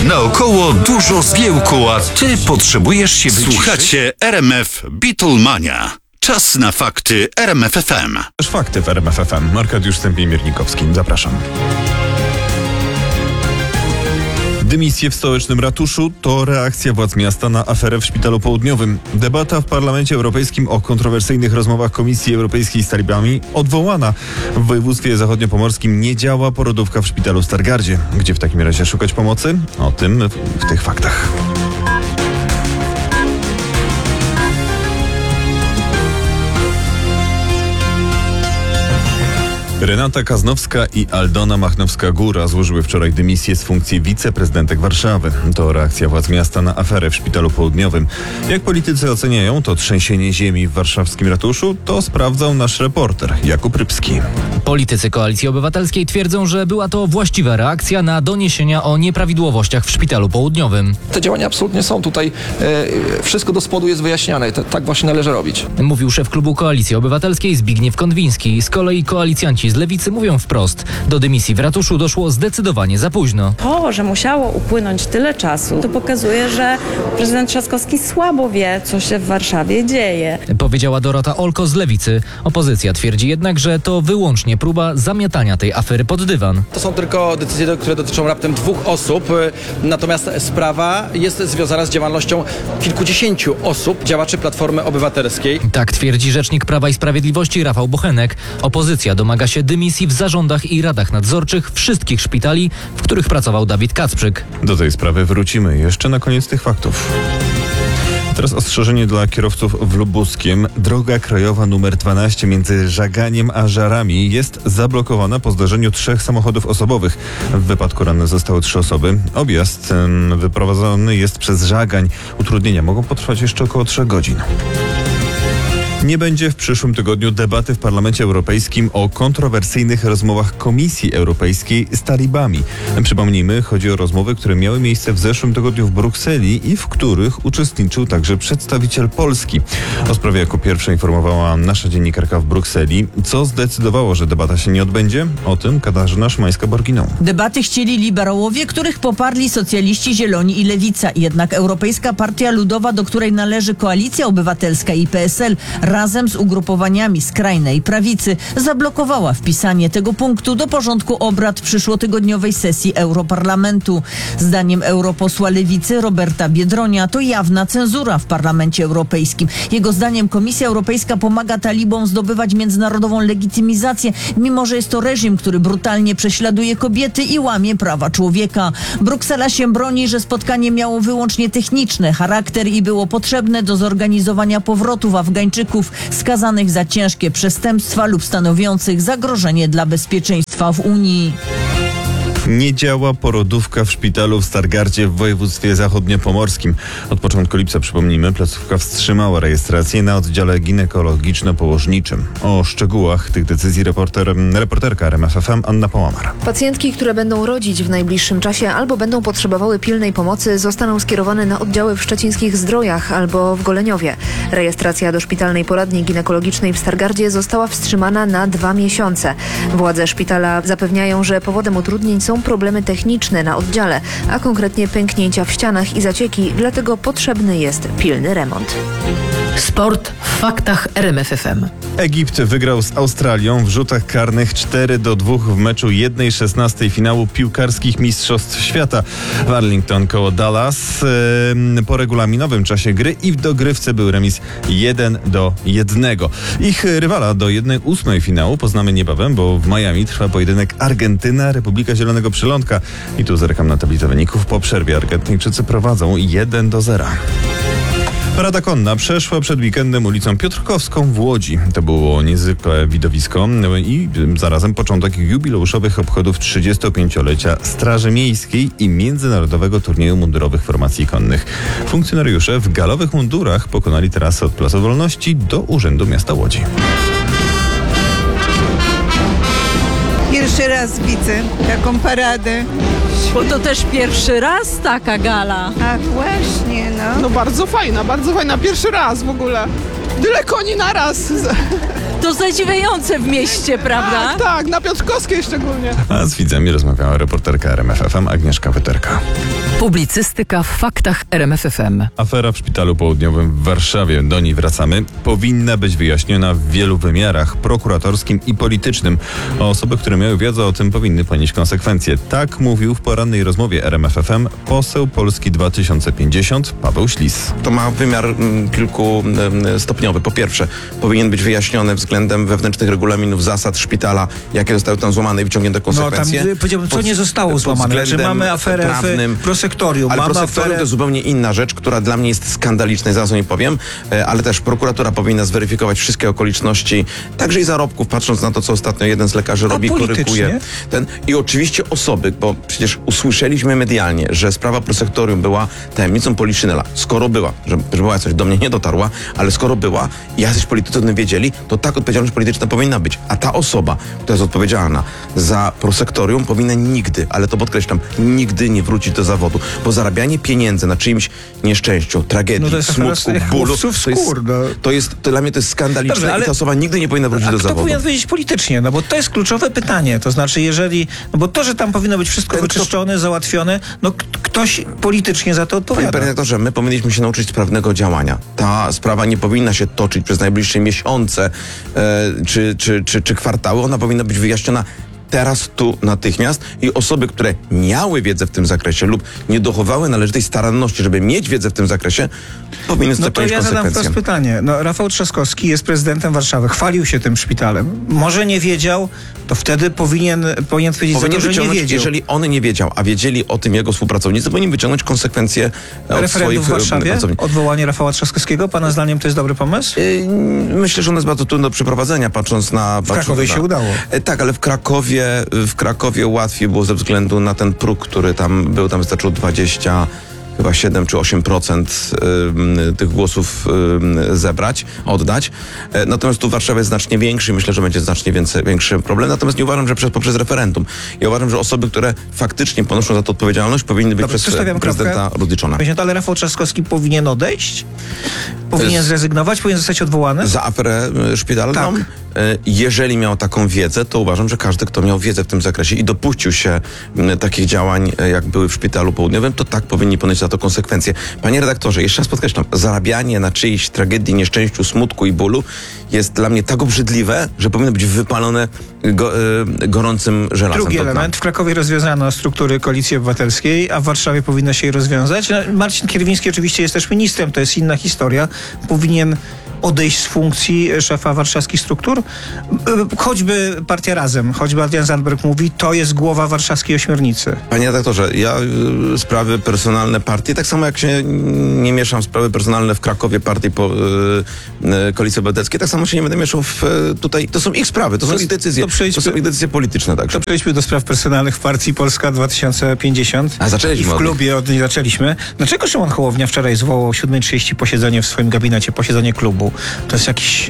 Naokoło dużo zgiełku, a ty potrzebujesz się wyciszyć? Słuchacie RMF Beatlemania. Czas na fakty RMF FM. Też fakty w RMF FM. Arkadiusz Stępień-Miernikowski. Zapraszam. Dymisje w stołecznym ratuszu to reakcja władz miasta na aferę w Szpitalu Południowym. Debata w Parlamencie Europejskim o kontrowersyjnych rozmowach Komisji Europejskiej z talibami odwołana. W województwie zachodniopomorskim nie działa porodówka w szpitalu w Stargardzie. Gdzie w takim razie szukać pomocy? O tym w tych faktach. Renata Kaznowska i Aldona Machnowska-Góra złożyły wczoraj dymisję z funkcji wiceprezydentek Warszawy. To reakcja władz miasta na aferę w Szpitalu Południowym. Jak politycy oceniają to trzęsienie ziemi w warszawskim ratuszu, to sprawdzał nasz reporter Jakub Rybski. Politycy Koalicji Obywatelskiej twierdzą, że była to właściwa reakcja na doniesienia o nieprawidłowościach w Szpitalu Południowym. Te działania absolutnie są tutaj, wszystko do spodu jest wyjaśniane. Tak właśnie należy robić. Mówił szef klubu Koalicji Obywatelskiej Zbigniew Konwiński. Z kolei koalicjanci z Lewicy mówią wprost: do dymisji w ratuszu doszło zdecydowanie za późno. To, że musiało upłynąć tyle czasu, to pokazuje, że prezydent Trzaskowski słabo wie, co się w Warszawie dzieje. Powiedziała Dorota Olko z Lewicy. Opozycja twierdzi jednak, że to wyłącznie próba zamiatania tej afery pod dywan. To są tylko decyzje, które dotyczą raptem 2 osób, natomiast sprawa jest związana z działalnością kilkudziesięciu osób, działaczy Platformy Obywatelskiej. Tak twierdzi rzecznik Prawa i Sprawiedliwości Rafał Bochenek. Opozycja domaga się dymisji w zarządach i radach nadzorczych wszystkich szpitali, w których pracował Dawid Kacprzyk. Do tej sprawy wrócimy jeszcze na koniec tych faktów. Teraz ostrzeżenie dla kierowców w Lubuskiem. Droga krajowa nr 12 między Żaganiem a Żarami jest zablokowana po zdarzeniu 3 samochodów osobowych. W wypadku ranne zostały 3 osoby. Objazd ten wyprowadzony jest przez Żagań. Utrudnienia mogą potrwać jeszcze około 3 godzin. Nie będzie w przyszłym tygodniu debaty w Parlamencie Europejskim o kontrowersyjnych rozmowach Komisji Europejskiej z talibami. Przypomnijmy, chodzi o rozmowy, które miały miejsce w zeszłym tygodniu w Brukseli i w których uczestniczył także przedstawiciel Polski. O sprawie jako pierwsza informowała nasza dziennikarka w Brukseli. Co zdecydowało, że debata się nie odbędzie? O tym Katarzyna Szymańska-Borginą. Debaty chcieli liberałowie, których poparli socjaliści, zieloni i lewica. Jednak Europejska Partia Ludowa, do której należy Koalicja Obywatelska i PSL, razem z ugrupowaniami skrajnej prawicy zablokowała wpisanie tego punktu do porządku obrad przyszłotygodniowej sesji Europarlamentu. Zdaniem europosła Lewicy Roberta Biedronia to jawna cenzura w Parlamencie Europejskim. Jego zdaniem Komisja Europejska pomaga talibom zdobywać międzynarodową legitymizację, mimo że jest to reżim, który brutalnie prześladuje kobiety i łamie prawa człowieka. Bruksela się broni, że spotkanie miało wyłącznie techniczny charakter i było potrzebne do zorganizowania powrotów Afgańczyków skazanych za ciężkie przestępstwa lub stanowiących zagrożenie dla bezpieczeństwa w Unii. Nie działa porodówka w szpitalu w Stargardzie w województwie zachodniopomorskim. Od początku lipca, przypomnijmy, placówka wstrzymała rejestrację na oddziale ginekologiczno-położniczym. O szczegółach tych decyzji reporterka RMF FM Anna Połamar. Pacjentki, które będą rodzić w najbliższym czasie albo będą potrzebowały pilnej pomocy, zostaną skierowane na oddziały w szczecińskich Zdrojach albo w Goleniowie. Rejestracja do szpitalnej poradni ginekologicznej w Stargardzie została wstrzymana na 2 miesiące. Władze szpitala zapewniają, że powodem utrudnień są problemy techniczne na oddziale, a konkretnie pęknięcia w ścianach i zacieki, dlatego potrzebny jest pilny remont. Sport w faktach RMF FM. Egipt wygrał z Australią w rzutach karnych 4-2 w meczu 1/16 finału piłkarskich Mistrzostw Świata w Arlington koło Dallas. Po regulaminowym czasie gry i w dogrywce był remis 1-1. Ich rywala do 1/8 finału poznamy niebawem, bo w Miami trwa pojedynek Argentyna, Republika Zielonego Przylądka. I tu zerkam na tablicę wyników. Po przerwie Argentyńczycy prowadzą 1-0. Parada konna przeszła przed weekendem ulicą Piotrkowską w Łodzi. To było niezwykłe widowisko i zarazem początek jubileuszowych obchodów 35-lecia Straży Miejskiej i Międzynarodowego Turnieju Mundurowych Formacji Konnych. Funkcjonariusze w galowych mundurach pokonali trasę od Placu Wolności do Urzędu Miasta Łodzi. Pierwszy raz widzę taką paradę. Bo to też pierwszy raz taka gala. Ach, właśnie, no. No bardzo fajna, pierwszy raz w ogóle. Tyle koni naraz. To zadziwiające w mieście, prawda? Tak, na Piotrkowskiej szczególnie. A z widzami rozmawiała reporterka RMF FM Agnieszka Wyterka. Publicystyka w faktach RMFFM. Afera w Szpitalu Południowym w Warszawie. Do niej wracamy. Powinna być wyjaśniona w wielu wymiarach: prokuratorskim i politycznym. A osoby, które miały wiedzę o tym, powinny ponieść konsekwencje. Tak mówił w porannej rozmowie RMFFM poseł Polski 2050 Paweł Ślis. To ma wymiar kilkustopniowy. Po pierwsze, powinien być wyjaśniony względem wewnętrznych regulaminów, zasad szpitala, jakie zostały tam złamane i wyciągnięte konsekwencje. No tam powiedziałbym, co nie zostało złamane. Czy mamy aferę prawnym, w prosektorium? Ale mamy prosektorium aferę... to zupełnie inna rzecz, która dla mnie jest skandaliczna i zaraz o niej powiem, ale też prokuratura powinna zweryfikować wszystkie okoliczności, także i zarobków, patrząc na to, co ostatnio jeden z lekarzy robi, koryguje. I oczywiście osoby, bo przecież usłyszeliśmy medialnie, że sprawa prosektorium była tajemnicą Poliszynela. Skoro była, że była coś do mnie nie dotarła, ale skoro była i jacyś politycy o tym wiedzieli, to tak odpowiedzialność polityczna powinna być. A ta osoba, która jest odpowiedzialna za prosektorium, powinna nigdy, ale to podkreślam, nigdy nie wrócić do zawodu, bo zarabianie pieniędzy na czyimś nieszczęściu, tragedii, smutku, bólu, to dla mnie to jest skandaliczne. Dobrze, ale i ta osoba nigdy nie powinna wrócić do zawodu. Kto powinien powiedzieć politycznie? No bo to jest kluczowe pytanie. To znaczy, jeżeli... No bo to, że tam powinno być wszystko wyczyszczone, załatwione, no ktoś politycznie za to odpowiada. Panie redaktorze, my powinniśmy się nauczyć sprawnego działania. Ta sprawa nie powinna się toczyć przez najbliższe miesiące czy kwartały. Ona powinna być wyjaśniona teraz, tu, natychmiast i osoby, które miały wiedzę w tym zakresie lub nie dochowały należytej staranności, żeby mieć wiedzę w tym zakresie, powinny ponieść konsekwencje. No to ja zadam wprost pytanie. No, Rafał Trzaskowski jest prezydentem Warszawy. Chwalił się tym szpitalem. Może nie wiedział, to wtedy powinien powiedzieć za to, że nie wiedział. Jeżeli on nie wiedział, a wiedzieli o tym jego współpracownicy, powinni wyciągnąć konsekwencje od swoich w Warszawie? Warszawie? Odwołanie Rafała Trzaskowskiego? Pana zdaniem to jest dobry pomysł? Myślę, że on jest bardzo trudno do przeprowadzenia, patrząc na... W Krakowie się udało. Tak, ale w Krakowie łatwiej było ze względu na ten próg, który tam był. Tam wystarczyło 7 czy 8% tych głosów oddać. Natomiast tu w Warszawie jest znacznie większy i myślę, że będzie znacznie większy problem. Natomiast nie uważam, że poprzez referendum. Ja uważam, że osoby, które faktycznie ponoszą za to odpowiedzialność, powinny być przez prezydenta rozliczone. Ale Rafał Trzaskowski powinien odejść? Powinien zrezygnować? Powinien zostać odwołany? Za aferę szpitalną? Tak. Jeżeli miał taką wiedzę, to uważam, że każdy, kto miał wiedzę w tym zakresie i dopuścił się takich działań, jak były w Szpitalu Południowym, to tak powinni ponieść za to konsekwencje. Panie redaktorze, jeszcze raz podkreślam, zarabianie na czyjejś tragedii, nieszczęściu, smutku i bólu jest dla mnie tak obrzydliwe, że powinno być wypalone gorącym żelazem. Drugi element. W Krakowie rozwiązano struktury Koalicji Obywatelskiej, a w Warszawie powinno się jej rozwiązać. Marcin Kierwiński oczywiście jest też ministrem, to jest inna historia. Powinien odejść z funkcji szefa warszawskich struktur. Choćby Partia Razem, choćby Adrian Zandberg mówi, to jest głowa warszawskiej ośmiornicy. Panie redaktorze, ja sprawy personalne partii, tak samo jak się nie mieszam w sprawy personalne w Krakowie partii Koalicji Obywatelskiej, tak samo się nie będę mieszał tutaj. To są ich sprawy, to są ich decyzje. To są ich decyzje polityczne także. To przejdźmy do spraw personalnych w partii Polska 2050. A zaczęliśmy. I w klubie od niej zaczęliśmy. Dlaczego Szymon Hołownia wczoraj zwołał o 7:30 posiedzenie w swoim gabinecie, posiedzenie klubu? To jest jakiś...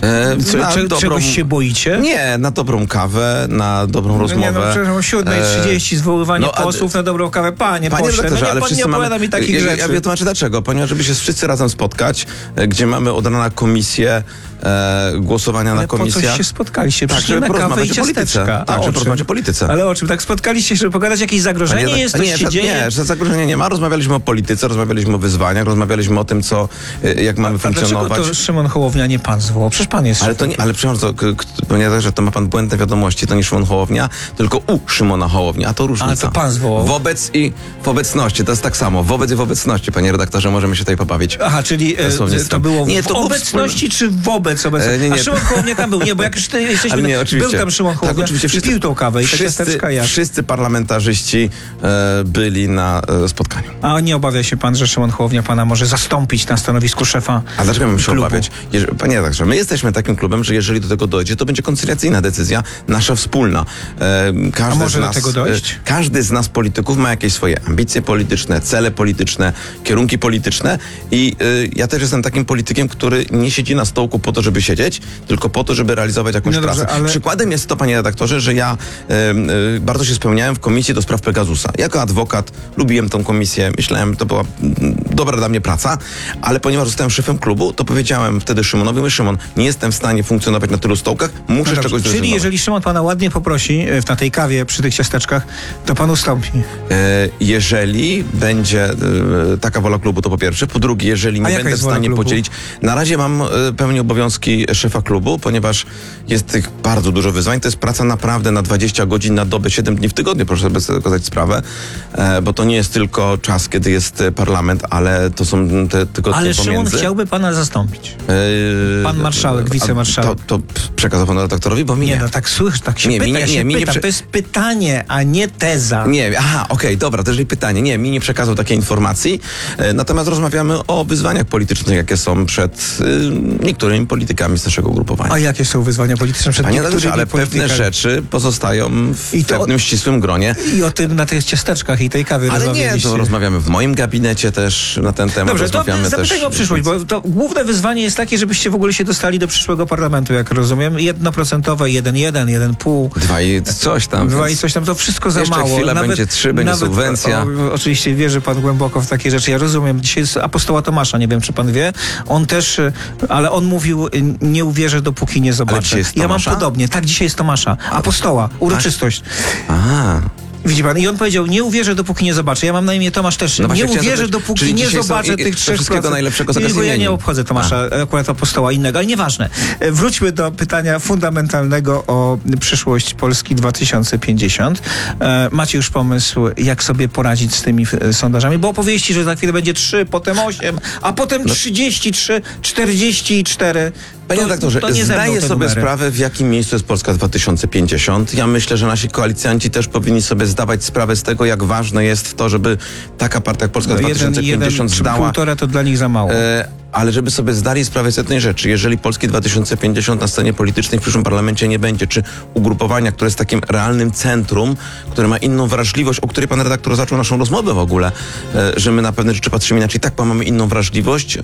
czegoś się boicie? Nie, na dobrą kawę, na dobrą rozmowę. Nie, o 7:30 zwoływanie posłów na dobrą kawę. Panie pośle, pan nie opowiada mi takich rzeczy. Ja wytłumaczę dlaczego. Ponieważ żeby się wszyscy razem spotkać, gdzie mamy od rana komisję, głosowania na komisjach. Po coś się spotkaliście? Tak, żeby porozmawiać o polityce. Tak, żeby porozmawiać o polityce. Ale o czym? Tak spotkaliście się, żeby pogadać jakieś zagrożenie jest? Nie, że zagrożenia nie ma. Rozmawialiśmy o polityce, rozmawialiśmy o wyzwaniach, rozmawialiśmy o tym, jak mamy funkcjonować. Dlaczego to Szymon Hołownia nie pan zwołał? Przecież pan jest... Ale przepraszam, ponieważ to ma pan błędne wiadomości, to nie Szymon Hołownia, tylko u Szymona Hołownia, a to różnica. Ale to pan zwołał. Wobec i w obecności, to jest tak samo. Wobec i w obecności, panie redaktorze, możemy się tutaj pobawić. Aha, czyli to było w obecności czy wobec obecności? A Szymon Hołownia tam był? Nie, bo jak już jesteśmy... Nie, oczywiście. Był tam Szymon Hołownia i pił tą kawę i te ciasteczka jak. Wszyscy parlamentarzyści byli na spotkaniu. A nie obawia się pan, że Szymon Hołownia pana może zastąpić na stanowisku szefa? A dlaczego mamy się obawiać? Panie redaktorze, my jesteśmy takim klubem, że jeżeli do tego dojdzie, to będzie koncyliacyjna decyzja, nasza wspólna. A może do tego dojść? Każdy z nas polityków ma jakieś swoje ambicje polityczne, cele polityczne, kierunki polityczne i ja też jestem takim politykiem, który nie siedzi na stołku po to, żeby siedzieć, tylko po to, żeby realizować jakąś pracę. Przykładem jest to, panie redaktorze, że ja bardzo się spełniałem w komisji do spraw Pegasusa. Jako adwokat lubiłem tą komisję, myślałem, to była dobra dla mnie praca, ale ponieważ zostałem szefem klubu, to powiedziałem wtedy Szymonowi, mówię, Szymon, nie jestem w stanie funkcjonować na tylu stołkach, muszę z czegoś zrezygnować. Czyli jeżeli Szymon pana ładnie poprosi na tej kawie przy tych ciasteczkach, to pan ustąpi. Jeżeli będzie taka wola klubu, to po pierwsze. Po drugie, jeżeli nie będę w stanie podzielić... Na razie mam pełnię obowiązki szefa klubu, ponieważ jest tych bardzo dużo wyzwań. To jest praca naprawdę na 20 godzin na dobę, 7 dni w tygodniu, proszę sobie zdać sprawę, bo to nie jest tylko czas, kiedy jest parlament, ale to są te tygodnie ale pomiędzy. Szymon chciałby pana zastąpić. Pan marszałek, wicemarszałek. To przekazał panu redaktorowi, bo mi nie. No tak słyszę, tak się pyta. To jest pytanie, a nie teza. Nie, okej, dobra, to jeżeli pytanie. Nie, mi nie przekazał takiej informacji. Natomiast rozmawiamy o wyzwaniach politycznych, jakie są przed niektórymi politykami z naszego ugrupowania. A jakie są wyzwania polityczne przed niektórymi ale pewne rzeczy pozostają w pewnym ścisłym gronie. I o tym na tych ciasteczkach i tej kawie rozmawialiście. Ale nie, to rozmawiamy w moim gabinecie też na ten temat. Dobrze, to zapytajmy o przyszłość, bo to główne wyzwanie jest takie, żebyście w ogóle się dostali do przyszłego parlamentu, jak rozumiem. 1%, 1,1, 1,5. 2 i coś tam. 2 i coś tam, to wszystko za mało. Jeszcze chwila będzie 3, będzie subwencja. Oczywiście wierzy pan głęboko w takie rzeczy. Ja rozumiem. Dzisiaj jest apostoła Tomasza, nie wiem, czy pan wie. On też, ale on mówił, nie uwierzę, dopóki nie zobaczę. Ja mam podobnie. Tak, dzisiaj jest Tomasza. Apostoła, uroczystość. Aha. Widzi pan, i on powiedział, nie uwierzę, dopóki nie zobaczę. Ja mam na imię Tomasz też. No nie uwierzę, dopóki nie zobaczę tych 3%. Wszystkiego najlepszego z ja nie obchodzę Tomasza, akurat apostoła innego, ale nieważne. Wróćmy do pytania fundamentalnego o przyszłość Polski 2050. Macie już pomysł, jak sobie poradzić z tymi sondażami? Bo opowieści, że za chwilę będzie 3, potem 8, a potem 33, 44. Panie redaktorze, zdaję sobie sprawę, w jakim miejscu jest Polska 2050. Ja myślę, że nasi koalicjanci też powinni sobie zdawać sprawę z tego, jak ważne jest to, żeby taka partia jak Polska 2050 zdała... 1,5 to dla nich za mało. Ale żeby sobie zdali sprawę z jednej rzeczy, jeżeli Polski 2050 na scenie politycznej w przyszłym parlamencie nie będzie, czy ugrupowania, które jest takim realnym centrum, które ma inną wrażliwość, o której pan redaktor zaczął naszą rozmowę w ogóle, że my na pewne rzeczy patrzymy inaczej, tak, mamy inną wrażliwość,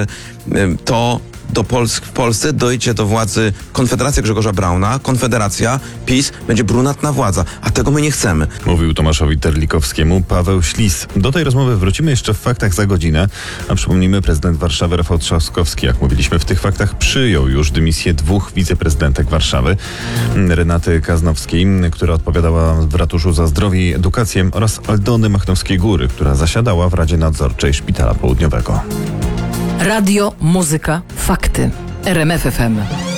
to w Polsce dojdzie do władzy Konfederacja Grzegorza Brauna, Konfederacja, PiS, będzie brunatna władza, a tego my nie chcemy. Mówił Tomaszowi Terlikowskiemu Paweł Ślis. Do tej rozmowy wrócimy jeszcze w faktach za godzinę, a przypomnijmy, prezydent Warszawy Rafał Trzaskowski, jak mówiliśmy w tych faktach, przyjął już dymisję 2 wiceprezydentek Warszawy, Renaty Kaznowskiej, która odpowiadała w ratuszu za zdrowie i edukację, oraz Aldony Machnowskiej-Góry, która zasiadała w Radzie Nadzorczej Szpitala Południowego. Radio, muzyka, fakty. RMF FM.